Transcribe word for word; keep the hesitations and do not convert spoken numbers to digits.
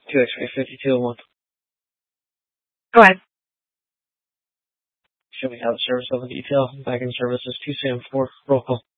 two X-ray fifty-two oh one. Go ahead. Show me how the service level detail. Back in service is two seven four. Roll call.